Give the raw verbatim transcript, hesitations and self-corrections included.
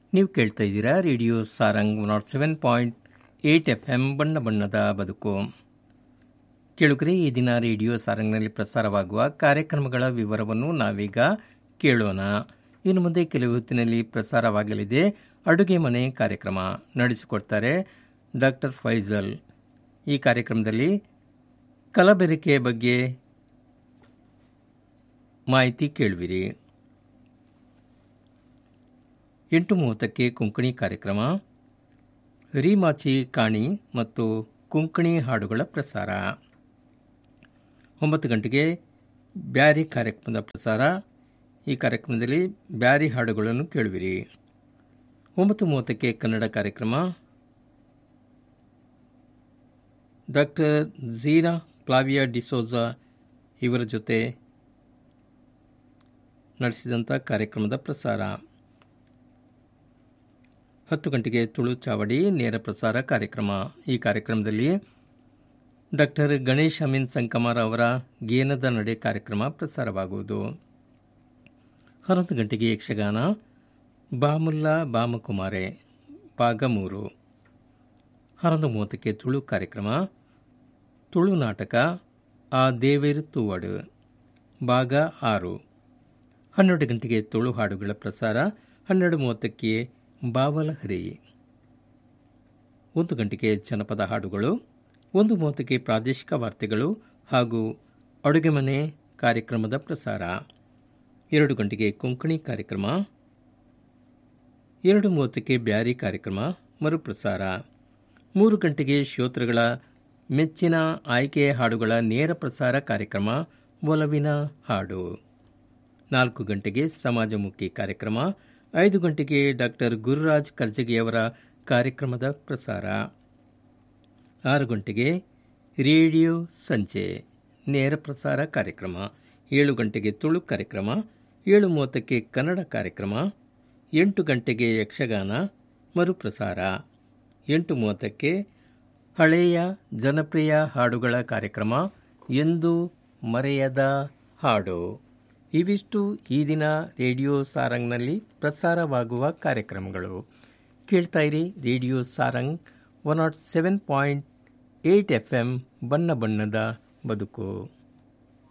ನೀವು ಕೇಳ್ತಾ ಇದ್ದೀರಾ radio Sarang one not seven point eight F M ಬಣ್ಣ ಬಣ್ಣದ ಬದುಕು. ಕೇಳುಗರೆ, ಈ ದಿನ ರೇಡಿಯೋ ಸಾರಂಗ್ನಲ್ಲಿ ಪ್ರಸಾರವಾಗುವ ಕಾರ್ಯಕ್ರಮಗಳ ವಿವರವನ್ನು ನಾವೀಗ ಕೇಳೋಣ. ಇನ್ನು ಮುಂದೆ ಕೆಲವು ಹೊತ್ತಿನಲ್ಲಿ ಪ್ರಸಾರವಾಗಲಿದೆ ಅಡುಗೆ ಮನೆ ಕಾರ್ಯಕ್ರಮ. ನಡೆಸಿಕೊಡ್ತಾರೆ ಡಾಕ್ಟರ್ ಫೈಜಲ್. ಈ ಕಾರ್ಯಕ್ರಮದಲ್ಲಿ ಕಲಬೆರಕೆ ಬಗ್ಗೆ ಮಾಹಿತಿ ಕೇಳುವಿರಿ. ಎಂಟು ಮೂವತ್ತಕ್ಕೆ ಕೊಂಕಣಿ ಕಾರ್ಯಕ್ರಮ, ರೀಮಾಚಿ ಕಾಣಿ ಮತ್ತು ಕೊಂಕಣಿ ಹಾಡುಗಳ ಪ್ರಸಾರ. ಒಂಬತ್ತು ಗಂಟೆಗೆ ಬ್ಯಾರಿ ಕಾರ್ಯಕ್ರಮದ ಪ್ರಸಾರ. ಈ ಕಾರ್ಯಕ್ರಮದಲ್ಲಿ ಬ್ಯಾರಿ ಹಾಡುಗಳನ್ನು ಕೇಳುವಿರಿ. ಒಂಬತ್ತು ಮೂವತ್ತಕ್ಕೆ ಕನ್ನಡ ಕಾರ್ಯಕ್ರಮ, ಡಾಕ್ಟರ್ ಝೀರಾ ಫ್ಲಾವಿಯಾ ಡಿಸೋಜಾ ಇವರ ಜೊತೆ ನಡೆಸಿದಂಥ ಕಾರ್ಯಕ್ರಮದ ಪ್ರಸಾರ. ಹತ್ತು ಗಂಟೆಗೆ ತುಳು ಚಾವಡಿ ನೇರ ಪ್ರಸಾರ ಕಾರ್ಯಕ್ರಮ. ಈ ಕಾರ್ಯಕ್ರಮದಲ್ಲಿ ಡಾಕ್ಟರ್ ಗಣೇಶ್ ಅಮೀನ್ ಸಂಕಮಾರ ಅವರ ಗೇನದ ನಡೆ ಕಾರ್ಯಕ್ರಮ ಪ್ರಸಾರವಾಗುವುದು. ಹನ್ನೊಂದು ಗಂಟೆಗೆ ಯಕ್ಷಗಾನ ಬಾಮುಲ್ಲಾ ಬಾಮಕುಮಾರೆ ಭಾಗ ಮೂರು. ಹನ್ನೊಂದು ಮೂವತ್ತಕ್ಕೆ ತುಳು ಕಾರ್ಯಕ್ರಮ, ತುಳು ನಾಟಕ ಆ ದೇವೇರು ತೂವಡು ಭಾಗ ಆರು. ಹನ್ನೆರಡು ಗಂಟೆಗೆ ತುಳು ಹಾಡುಗಳ ಪ್ರಸಾರ. ಹನ್ನೆರಡು ಮೂವತ್ತಕ್ಕೆ ಬಾವಲಹರಿ. ಒಂದು ಗಂಟೆಗೆ ಜನಪದ ಹಾಡುಗಳು. ಒಂದು ಮೂವತ್ತಕ್ಕೆ ಪ್ರಾದೇಶಿಕ ವಾರ್ತೆಗಳು ಹಾಗೂ ಅಡುಗೆ ಮನೆ ಕಾರ್ಯಕ್ರಮದ ಪ್ರಸಾರ. ಎರಡು ಗಂಟೆಗೆ ಕೊಂಕಣಿ ಕಾರ್ಯಕ್ರಮ. ಎರಡು ಮೂವತ್ತಕ್ಕೆ ಬ್ಯಾರಿ ಕಾರ್ಯಕ್ರಮ ಮರುಪ್ರಸಾರ. ಮೂರು ಗಂಟೆಗೆ ಶ್ರೋತೃಗಳ ಮೆಚ್ಚಿನ ಆಯ್ಕೆಯ ಹಾಡುಗಳ ನೇರ ಪ್ರಸಾರ ಕಾರ್ಯಕ್ರಮ ಒಲವಿನ ಹಾಡು. ನಾಲ್ಕು ಗಂಟೆಗೆ ಸಮಾಜಮುಖಿ ಕಾರ್ಯಕ್ರಮ. ಐದು ಗಂಟೆಗೆ ಡಾಕ್ಟರ್ ಗುರುರಾಜ್ ಕರ್ಜಗಿಯವರ ಕಾರ್ಯಕ್ರಮದ ಪ್ರಸಾರ. ಆರು ಗಂಟೆಗೆ ರೇಡಿಯೋ ಸಂಜೆ ನೇರ ಪ್ರಸಾರ ಕಾರ್ಯಕ್ರಮ. ಏಳು ಗಂಟೆಗೆ ತುಳು ಕಾರ್ಯಕ್ರಮ. ಏಳು ಮೂವತ್ತಕ್ಕೆ ಕನ್ನಡ ಕಾರ್ಯಕ್ರಮ. ಎಂಟು ಗಂಟೆಗೆ ಯಕ್ಷಗಾನ ಮರುಪ್ರಸಾರ. ಎಂಟು ಮೂವತ್ತಕ್ಕೆ ಹಳೆಯ ಜನಪ್ರಿಯ ಹಾಡುಗಳ ಕಾರ್ಯಕ್ರಮ ಎಂದು ಮರೆಯದ ಹಾಡು. ಇವಿಷ್ಟು ಈ ದಿನ ರೇಡಿಯೋ ಸಾರಂಗ್ನಲ್ಲಿ ಪ್ರಸಾರವಾಗುವ ಕಾರ್ಯಕ್ರಮಗಳು. ಕೇಳ್ತಾ ಇರಿ radio Sarang one not seven point eight F M ಬಣ್ಣ ಬಣ್ಣದ ಬದುಕು.